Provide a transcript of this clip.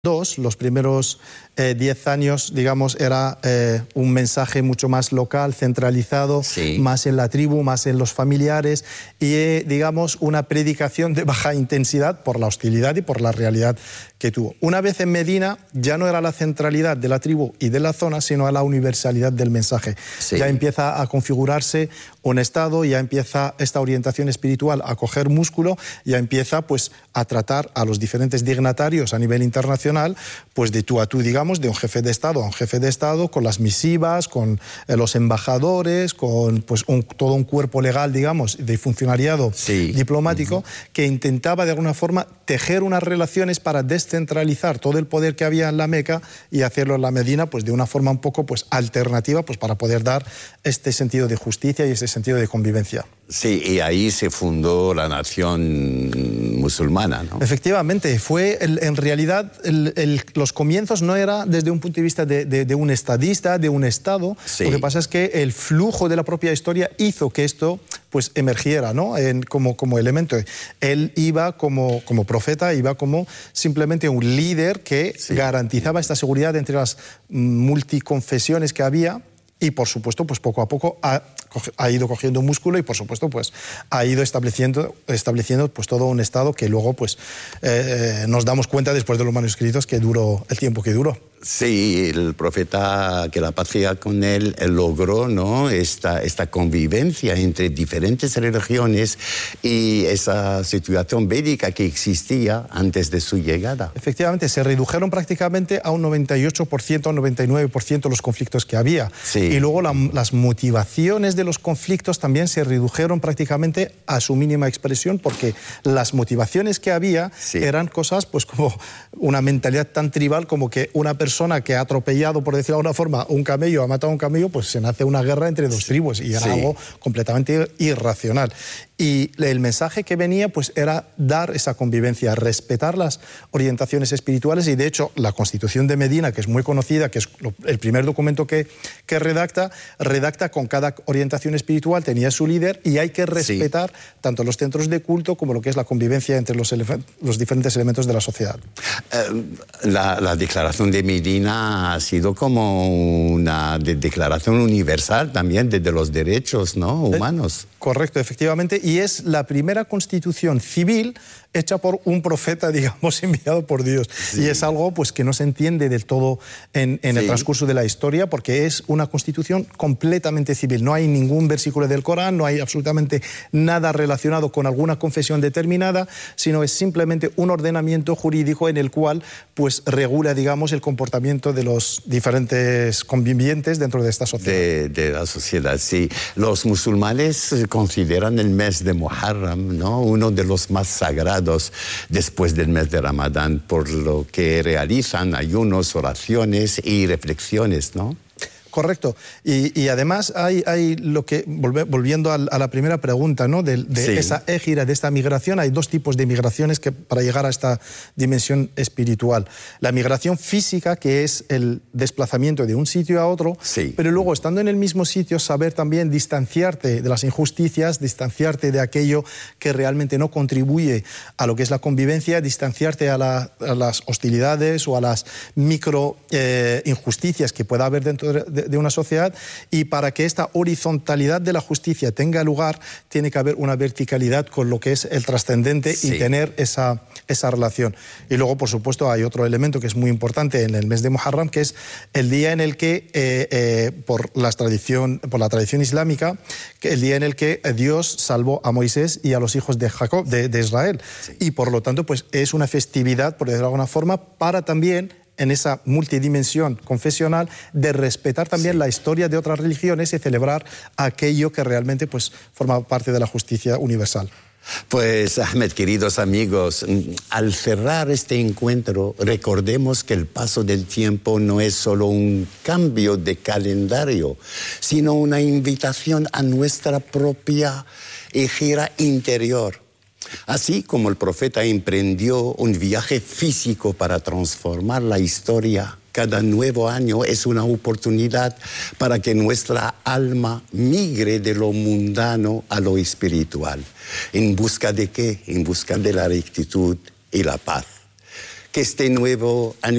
Los primeros 10 años, digamos, era un mensaje mucho más local, centralizado, sí, más en la tribu, más en los familiares y, digamos, una predicación de baja intensidad por la hostilidad y por la realidad que tuvo. Una vez en Medina, ya no era la centralidad de la tribu y de la zona, sino a la universalidad del mensaje. Sí. Ya empieza a configurarse un estado, ya empieza esta orientación espiritual a coger músculo, ya empieza pues a tratar a los diferentes dignatarios a nivel internacional, pues de tú a tú, digamos, de un jefe de Estado a un jefe de Estado, con las misivas, con los embajadores, con pues todo un cuerpo legal, digamos, de funcionariado sí, diplomático, que intentaba de alguna forma tejer unas relaciones para descentralizar todo el poder que había en la Meca y hacerlo en la Medina pues de una forma un poco pues alternativa, pues para poder dar este sentido de justicia y ese sentido de convivencia. Sí, y ahí se fundó la nación musulmana, ¿no? Efectivamente, fue en realidad los comienzos no era desde un punto de vista de un estadista, de un Estado. Sí. Lo que pasa es que el flujo de la propia historia hizo que esto pues emergiera, ¿no? como elemento. Él iba como profeta, iba como simplemente un líder que sí, garantizaba esta seguridad entre las multiconfesiones que había. Y, por supuesto, pues poco a poco ha ido cogiendo músculo y, por supuesto, pues ha ido estableciendo pues todo un estado que luego pues nos damos cuenta después de los manuscritos que duró el tiempo que duró. Sí, el profeta, que la paz sea con él, logró, ¿no?, esta convivencia entre diferentes religiones y esa situación bélica que existía antes de su llegada. Efectivamente, se redujeron prácticamente a un 98%, un 99% los conflictos que había. Sí. Y luego las motivaciones de los conflictos también se redujeron prácticamente a su mínima expresión, porque las motivaciones que había sí, eran cosas pues como una mentalidad tan tribal como que una persona que ha atropellado, por decirlo de alguna forma, un camello, ha matado a un camello, pues se nace una guerra entre dos tribus y era sí, algo completamente irracional. Y el mensaje que venía pues era dar esa convivencia, respetar las orientaciones espirituales y de hecho la Constitución de Medina, que es muy conocida, que es el primer documento que redacta con cada orientación espiritual, tenía su líder y hay que respetar sí, tanto los centros de culto como lo que es la convivencia entre los diferentes elementos de la sociedad. La declaración de Medina ha sido como una declaración universal también de los derechos, ¿no?, humanos. Correcto, efectivamente, y es la primera constitución civil hecha por un profeta, digamos, enviado por Dios. Sí. Y es algo pues que no se entiende del todo en sí, el transcurso de la historia, porque es una constitución completamente civil. No hay ningún versículo del Corán, no hay absolutamente nada relacionado con alguna confesión determinada, sino es simplemente un ordenamiento jurídico en el cual pues regula, digamos, el comportamiento de los diferentes convivientes dentro de esta sociedad. De la sociedad, sí. Los musulmanes consideran el mes de Muharram, ¿no?, uno de los más sagrados después del mes de Ramadán, por lo que realizan ayunos, oraciones y reflexiones, ¿no? Correcto. Y además hay lo que, volviendo a la primera pregunta, ¿no?, de sí, esa égira, de esta migración, hay dos tipos de migraciones para llegar a esta dimensión espiritual. La migración física, que es el desplazamiento de un sitio a otro, sí, pero luego, estando en el mismo sitio, saber también distanciarte de las injusticias, distanciarte de aquello que realmente no contribuye a lo que es la convivencia, distanciarte a las hostilidades o a las micro injusticias que pueda haber dentro de una sociedad, y para que esta horizontalidad de la justicia tenga lugar tiene que haber una verticalidad con lo que es el trascendente sí, y tener esa relación. Y luego, por supuesto, hay otro elemento que es muy importante en el mes de Muharram, que es el día en el que, por la tradición islámica, el día en el que Dios salvó a Moisés y a los hijos de Jacob, de Israel. Sí. Y por lo tanto, pues es una festividad, por decirlo de alguna forma, para también, en esa multidimensión confesional, de respetar también sí, la historia de otras religiones y celebrar aquello que realmente pues forma parte de la justicia universal. Pues, Ahmed, queridos amigos, al cerrar este encuentro, recordemos que el paso del tiempo no es solo un cambio de calendario, sino una invitación a nuestra propia gira interior. Así como el profeta emprendió un viaje físico para transformar la historia, cada nuevo año es una oportunidad para que nuestra alma migre de lo mundano a lo espiritual. ¿En busca de qué? En busca de la rectitud y la paz. que este nuevo año